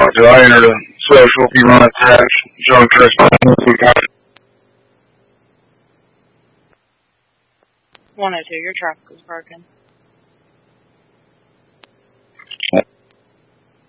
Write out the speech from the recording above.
to. I entered a social if you want to attach. Showing correspondence. 102, your traffic was broken.